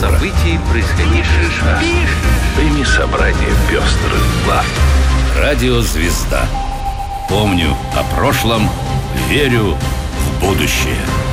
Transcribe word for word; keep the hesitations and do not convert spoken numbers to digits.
событий, происходивших. Прими собрание пестрых глав. Радиозвезда. Помню о прошлом, верю в будущее.